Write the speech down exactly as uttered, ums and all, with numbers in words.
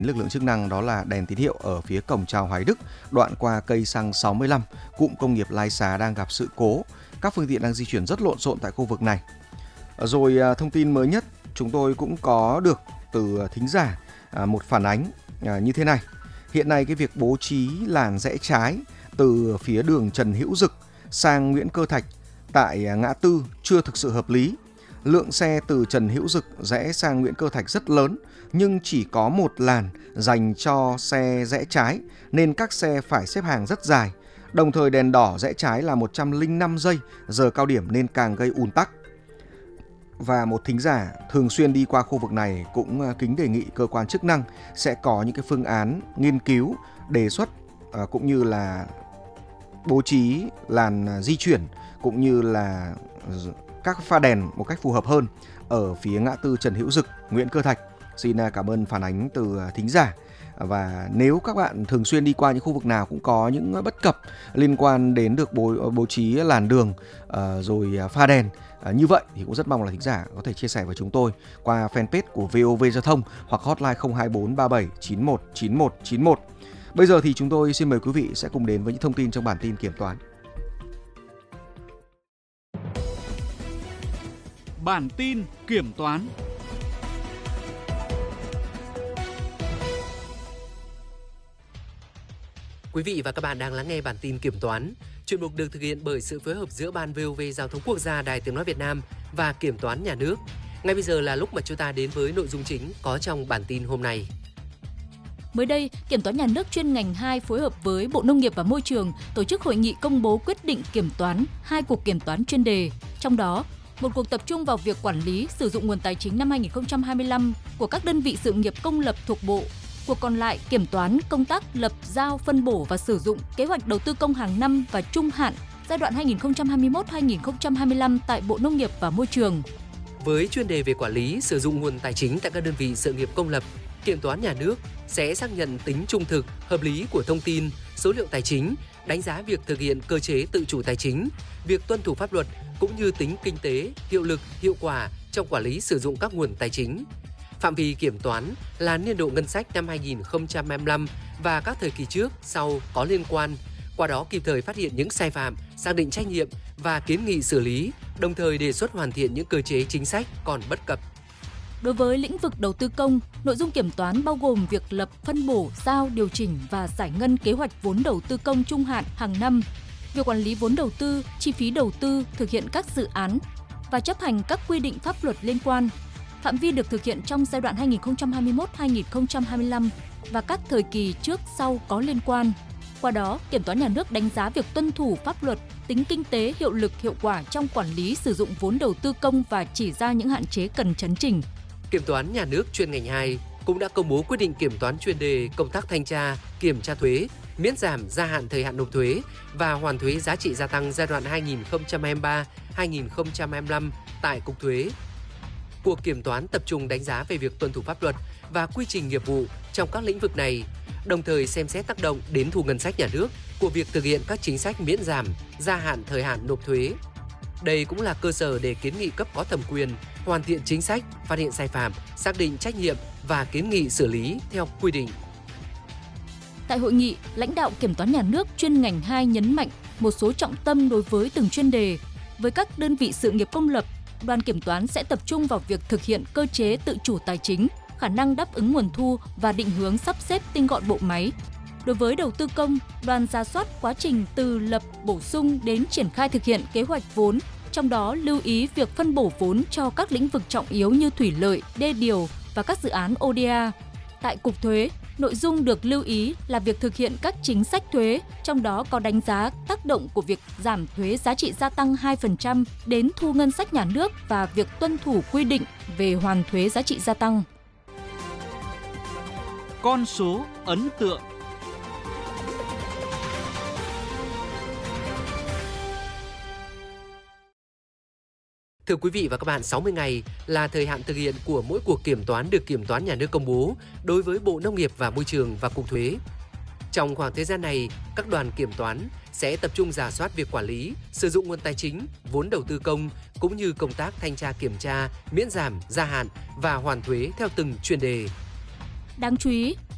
lực lượng chức năng, đó là đèn tín hiệu ở phía cổng chào Hoài Đức, đoạn qua cây xăng sáu mươi lăm, cụm công nghiệp Lai Xá đang gặp sự cố. Các phương tiện đang di chuyển rất lộn xộn tại khu vực này. Rồi thông tin mới nhất chúng tôi cũng có được từ thính giả một phản ánh như thế này. Hiện nay cái việc bố trí làn rẽ trái từ phía đường Trần Hữu Dực sang Nguyễn Cơ Thạch tại ngã tư chưa thực sự hợp lý. Lượng xe từ Trần Hữu Dực rẽ sang Nguyễn Cơ Thạch rất lớn, nhưng chỉ có một làn dành cho xe rẽ trái nên các xe phải xếp hàng rất dài. Đồng thời đèn đỏ rẽ trái là một trăm lẻ năm giây, giờ cao điểm nên càng gây ùn tắc. Và một thính giả thường xuyên đi qua khu vực này cũng kính đề nghị cơ quan chức năng sẽ có những cái phương án nghiên cứu, đề xuất cũng như là bố trí làn di chuyển cũng như là các pha đèn một cách phù hợp hơn ở phía ngã tư Trần Hữu Dực, Nguyễn Cơ Thạch. Xin cảm ơn phản ánh từ thính giả. Và nếu các bạn thường xuyên đi qua những khu vực nào cũng có những bất cập liên quan đến được bố, bố trí làn đường uh, rồi pha đèn uh, như vậy thì cũng rất mong là thính giả có thể chia sẻ với chúng tôi qua fanpage của vê o vê Giao thông hoặc hotline không hai bốn ba bảy chín một chín một chín một. Bây giờ thì chúng tôi xin mời quý vị sẽ cùng đến với những thông tin trong bản tin kiểm toán. Bản tin kiểm toán. Quý vị và các bạn đang lắng nghe bản tin kiểm toán. Chuyên mục được thực hiện bởi sự phối hợp giữa Ban vê o vê Giao thông Quốc gia, Đài Tiếng nói Việt Nam và Kiểm toán Nhà nước. Ngay bây giờ là lúc mà chúng ta đến với nội dung chính có trong bản tin hôm nay. Mới đây, Kiểm toán Nhà nước chuyên ngành hai phối hợp với Bộ Nông nghiệp và Môi trường tổ chức hội nghị công bố quyết định kiểm toán hai cuộc kiểm toán chuyên đề. Trong đó, một cuộc tập trung vào việc quản lý sử dụng nguồn tài chính năm hai nghìn không trăm hai mươi lăm của các đơn vị sự nghiệp công lập thuộc Bộ. Cuộc còn lại kiểm toán công tác lập, giao, phân bổ và sử dụng kế hoạch đầu tư công hàng năm và trung hạn giai đoạn hai nghìn không trăm hai mươi mốt đến hai nghìn không trăm hai mươi lăm tại Bộ Nông nghiệp và Môi trường. Với chuyên đề về quản lý sử dụng nguồn tài chính tại các đơn vị sự nghiệp công lập, Kiểm toán Nhà nước sẽ xác nhận tính trung thực, hợp lý của thông tin, số liệu tài chính, đánh giá việc thực hiện cơ chế tự chủ tài chính, việc tuân thủ pháp luật cũng như tính kinh tế, hiệu lực, hiệu quả trong quản lý sử dụng các nguồn tài chính. Phạm vi kiểm toán là niên độ ngân sách năm hai nghìn không trăm hai mươi lăm và các thời kỳ trước, sau có liên quan, qua đó kịp thời phát hiện những sai phạm, xác định trách nhiệm và kiến nghị xử lý, đồng thời đề xuất hoàn thiện những cơ chế chính sách còn bất cập. Đối với lĩnh vực đầu tư công, nội dung kiểm toán bao gồm việc lập, phân bổ, giao, điều chỉnh và giải ngân kế hoạch vốn đầu tư công trung hạn hàng năm, việc quản lý vốn đầu tư, chi phí đầu tư, thực hiện các dự án và chấp hành các quy định pháp luật liên quan. Phạm vi được thực hiện trong giai đoạn hai nghìn không trăm hai mươi mốt đến hai nghìn không trăm hai mươi lăm và các thời kỳ trước sau có liên quan. Qua đó, Kiểm toán Nhà nước đánh giá việc tuân thủ pháp luật, tính kinh tế, hiệu lực, hiệu quả trong quản lý sử dụng vốn đầu tư công và chỉ ra những hạn chế cần chấn chỉnh. Kiểm toán Nhà nước chuyên ngành hai cũng đã công bố quyết định kiểm toán chuyên đề công tác thanh tra, kiểm tra thuế, miễn giảm gia hạn thời hạn nộp thuế và hoàn thuế giá trị gia tăng giai đoạn hai nghìn không trăm hai mươi ba đến hai nghìn không trăm hai mươi lăm tại Cục Thuế. Cuộc kiểm toán tập trung đánh giá về việc tuân thủ pháp luật và quy trình nghiệp vụ trong các lĩnh vực này, đồng thời xem xét tác động đến thu ngân sách nhà nước của việc thực hiện các chính sách miễn giảm, gia hạn thời hạn nộp thuế. Đây cũng là cơ sở để kiến nghị cấp có thẩm quyền hoàn thiện chính sách, phát hiện sai phạm, xác định trách nhiệm và kiến nghị xử lý theo quy định. Tại hội nghị, lãnh đạo Kiểm toán Nhà nước chuyên ngành hai nhấn mạnh một số trọng tâm đối với từng chuyên đề. Với các đơn vị sự nghiệp công lập, đoàn kiểm toán sẽ tập trung vào việc thực hiện cơ chế tự chủ tài chính, khả năng đáp ứng nguồn thu và định hướng sắp xếp tinh gọn bộ máy. Đối với đầu tư công, đoàn rà soát quá trình từ lập, bổ sung đến triển khai thực hiện kế hoạch vốn, trong đó lưu ý việc phân bổ vốn cho các lĩnh vực trọng yếu như thủy lợi, đê điều và các dự án ô đê a. Tại Cục Thuế, nội dung được lưu ý là việc thực hiện các chính sách thuế, trong đó có đánh giá tác động của việc giảm thuế giá trị gia tăng hai phần trăm đến thu ngân sách nhà nước và việc tuân thủ quy định về hoàn thuế giá trị gia tăng. Con số ấn tượng. Thưa quý vị và các bạn, sáu mươi ngày là thời hạn thực hiện của mỗi cuộc kiểm toán được Kiểm toán Nhà nước công bố đối với Bộ Nông nghiệp và Môi trường và Cục Thuế. Trong khoảng thời gian này, các đoàn kiểm toán sẽ tập trung rà soát việc quản lý, sử dụng nguồn tài chính, vốn đầu tư công cũng như công tác thanh tra kiểm tra, miễn giảm, gia hạn và hoàn thuế theo từng chuyên đề. Đáng chú ý,